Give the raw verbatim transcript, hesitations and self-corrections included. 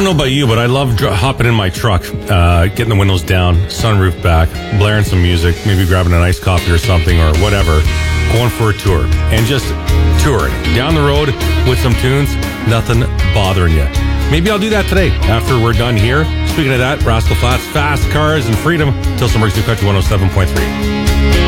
don't know about you, but I love dr- hopping in my truck, uh, getting the windows down, sunroof back, blaring some music, maybe grabbing an iced coffee or something or whatever, going for a tour, and just touring down the road with some tunes, nothing bothering you. Maybe I'll do that today after we're done here. Speaking of that, Rascal Flatts, Fast Cars and Freedom. Till some New Country one oh seven point three.